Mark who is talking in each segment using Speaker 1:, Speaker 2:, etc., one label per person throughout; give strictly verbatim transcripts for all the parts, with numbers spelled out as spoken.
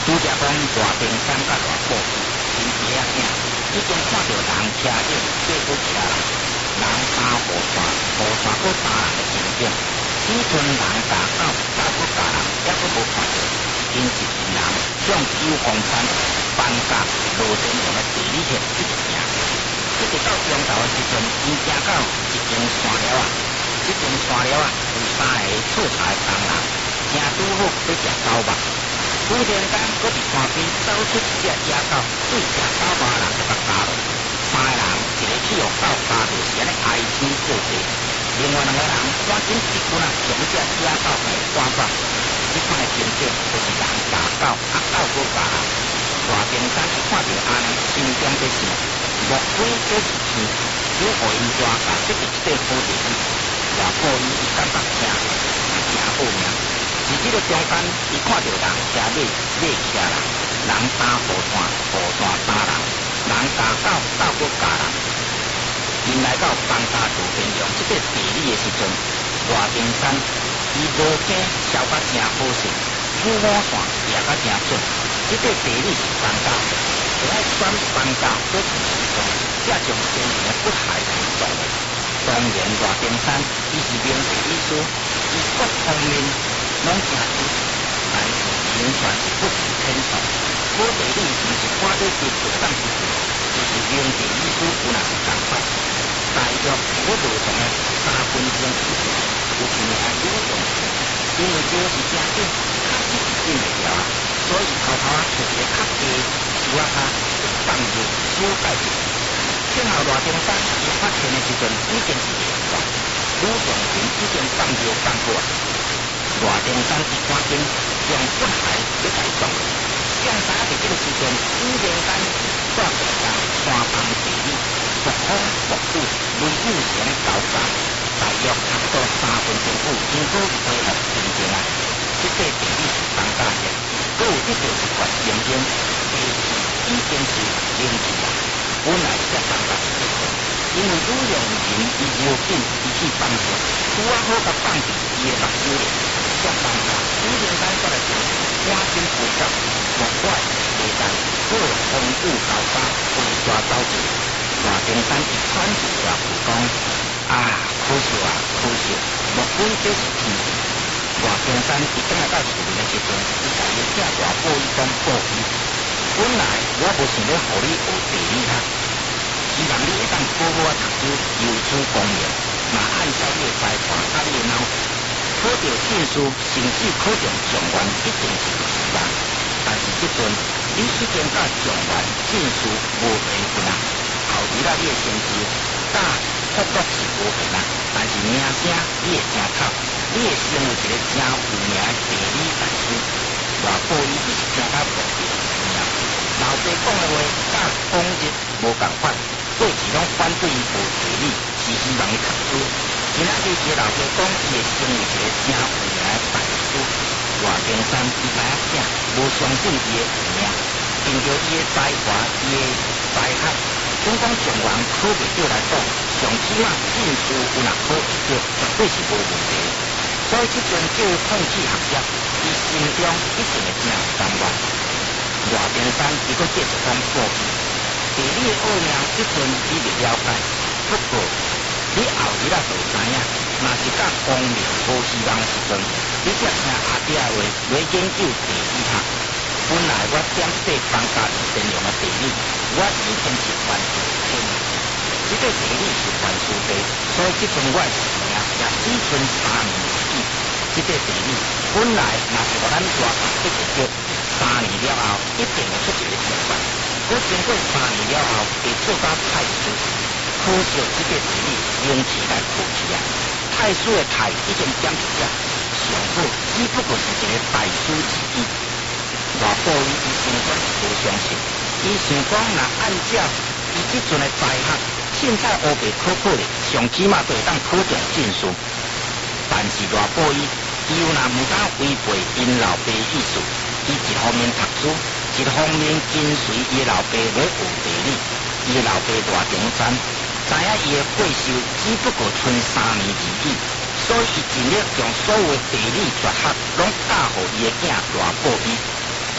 Speaker 1: 拄则讲大冰山甲大埔因爷仔囝已经看到人车顶过过车人，人打雨伞，雨伞搁打人的情景。只剩人打狗，狗搁打人，还搁无看到。因一群人向九峰山搬甲罗天龙的地理线一直行，一直到中昼的时阵，因行到一间山了啊，这间山了啊有三个出差的工人，正拄好要食狗肉。忽然间，搁伫山边走出一只野狗，对食狗肉的人就甲咬落。三个人，一个去互狗咬到是安尼哀天过地，另外两个人赶紧一棍啊将只野狗给赶走。这款的情景就是人打狗，啊狗搁咬人。大冰山一看到安尼，心中在想：莫非这是天，只互因抓到这个这个好地方？外婆伊伊感觉真真好命。是这个中间，伊看到人车马马车人，人打雨伞，雨伞打人，人打狗，狗搁咬人。因来到邦沙路边用这个地理的时阵，大冰山伊路径消甲真好势，雨雨线也甲真准。这个地理是邦交，就爱选邦交做成时钟，才将先前的不害提中的。当然，大冰山伊是名地理师，伊各方面拢真出色，但是完全是不识天数。好地理毋是看到地图上一句，就是名地理师有若是共款。大约我路上的三分钟以上，有一名女同事，因为这是正紧，较紧是紧袂了啊，所以偷偷啊找一个较低树仔骹放入小解一下。等候大冰山伊发现的时阵，已经是夜晚，女同事已经放尿放过来。大冰山伊赶紧将骨骸给带走。将衫伫这个时阵，忽然间煞过来山崩地裂，暴风暴雨，雷雨前的交战，大约差不多三分钟后，经过恢复平静啊。这块地理是放大线，搁有一条一块平原，地势已经是零起啊。本来才放大一个块，因为女用人伊无紧伊去放下，拄啊好甲放伫伊的目睭里，才放大。忽然间煞来着，赶紧扶到，莫怪地带好风雨交加，被抓走去。大冰山一喘气大哭讲：啊，可惜啊，可惜，莫非这是天意？大冰山一转来到厝里的时阵，伊甲伊囝大宝伊讲宝伊，本来我无想要互你学地理学，希望你会当好好啊读书，有此功名，嘛按照你的才华甲你的脑壳，考到证书，甚至考上状元，一定是有希望。但是即阵你已经甲状元、证书无缘分啊，后日啊你的成绩，甲福禄是无缘啊，但是名声你会真靠，你会成为一个真有名的地理大师。大宝伊伊是真较无地名，老爸讲的话甲往日无共款，过去拢反对伊学地理，是希望伊读书。今仔日伊老爸讲伊会成为一个真有名的大师。大冰山伊知影囝无相信伊的有名，凭着伊的才华、伊的才学，总讲状元考袂到来讲，上起码证书有若考会到，绝对是无问题。所以即阵叫伊放弃学业，伊心中一定会真有甘愿。大冰山伊阁继续讲报伊，地理的奥妙，即阵伊未了解，不过你后日啊就知影，若是甲光明无希望的时阵，你才听阿爹的话来研究地理学。本来我点这邦沙路边用的地理，我已经是完全天意。这个地理是原始地，所以即阵我的寿命也只剩三年而已。这个地理本来若是互咱大学一直读，三年了后一定会出一个成败。我经过三年了后会做到太师，可惜这个地理用起来可惜啊！太师的太已经减一只，上好只不过是一个大师而已。大宝伊伊心中是无相信，伊想讲若按照伊即阵的才学，凊彩乌白考考咧，上起码都会当考中证书。但是大宝伊伊有若毋敢违背因老爸意思，伊一方面读书，一方面跟随伊老爸来学地理。伊老爸大平山知影伊的岁数只不过剩三年而已，所以伊尽力将所有的地理绝学拢教互伊的囝大宝伊。结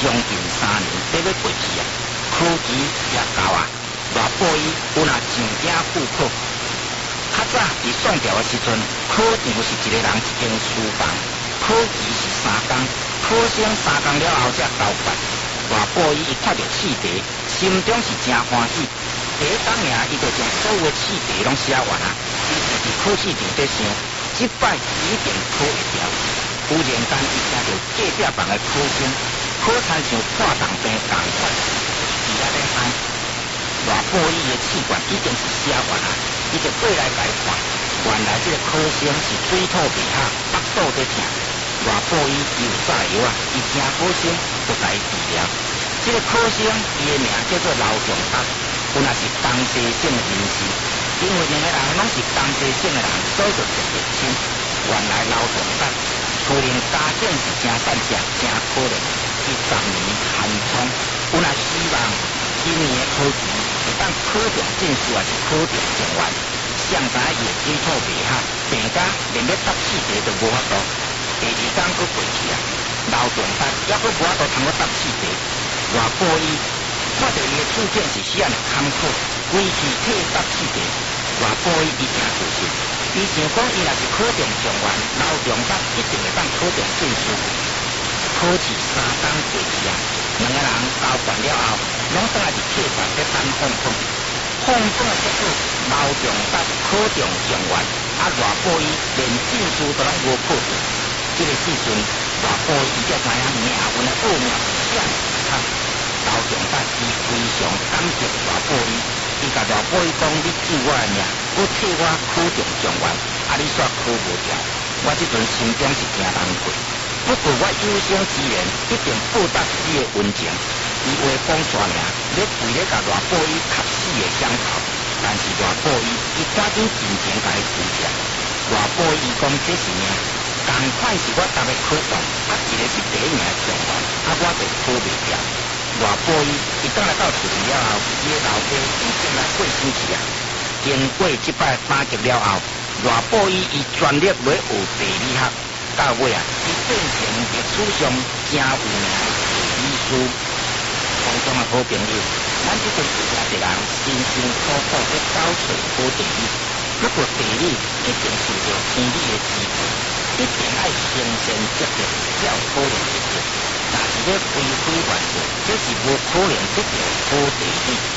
Speaker 1: 将近三年都要过去啊，考期也到啊，偌报伊有若上京赴考。较早伫宋朝的时阵，考场是一个人一间书房，考期是三工，考生三工了后才交办。偌报伊一看到试题，心中是真欢喜。第一当夜，伊就将所有的试题拢写完啊。伊是伫考试场在想，即摆一定考会掉。忽然间，伊听到隔壁房的考声，考参像破洞病共款，伊在咧喊。偌报伊的试卷已经是写完啊，伊就过来来看，原来这个考生是水土未合，腹肚在痛。偌报伊又撒药啊，伊听考生就来治疗。这个考生伊的名叫做刘仲达，本来是东西省的人士，因为两个人拢是东西省的人，所以就特别亲。原来刘仲达厝邻家境是真善良、真可怜，伊十年寒窗，本来希望今年的考期会当考中证书，还是考中状元。谁知伊的水土未合，病甲连要答试题都无法度。第二天佫过去啊，刘仲达还佫无法度通过答试题。偌报伊看到伊的处境是死安尼坎坷，规气体答试题。偌报伊一定自信，伊想讲伊若是考中状元，刘仲达一定会当考中证书。考试三天过去啊，两个人交办了后，拢倒来伫客栈咧等放风。放风的结果，刘仲达考中状元，啊偌报伊连证书都拢无考着。这个时阵，偌报伊才知影命运的奥妙是啥物事。刘仲达伊非常感激偌报伊，伊甲偌报伊讲：你救我的命，佮替我考中状元，啊你煞考无掉，我这阵心中是真难过。不过我有生之年一定报答你的恩情。伊话讲煞尔，要为了甲偌报伊卡死的相头，但是偌报伊伊赶紧真情甲伊推荐。偌报伊讲这是命，同款是我答的考中，啊一个是第一名的状元，啊我就考袂掉。偌报伊伊当来到厝里了后，伊的老爸已经来过生气啊。经过即摆打击了后，偌报伊伊全力要学地理学。到尾啊，伊变成历史上真有名的地理师。空中的好朋友，咱这阵有诚侪人辛辛苦苦在搞找好地理，不过地理一定受到天理的支配，一定爱诚心积极才有可能得到。但是要非非完全，这是无可能得到好地理。